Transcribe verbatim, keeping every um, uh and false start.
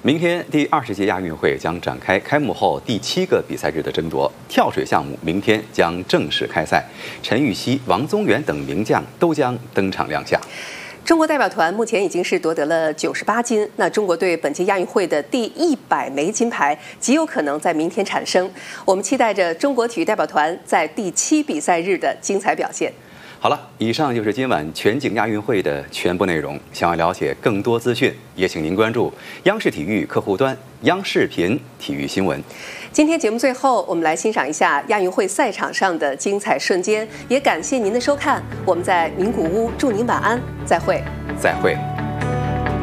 明天第二十届亚运会将展开开幕后第七个比赛日的争夺，跳水项目明天将正式开赛，陈芋汐、王宗源等名将都将登场亮相。 中国代表团目前已经是夺得了九十八金，那中国队本届亚运会的第一百枚金牌极有可能在明天产生。我们期待着中国体育代表团在第七比赛日的精彩表现。 好了，以上就是今晚全景亚运会的全部内容。想要了解更多资讯，也请您关注央视体育客户端、央视频体育新闻。 今天节目最后，我们来欣赏一下亚运会赛场上的精彩瞬间，也感谢您的收看。我们在名古屋祝您晚安，再会， 再会。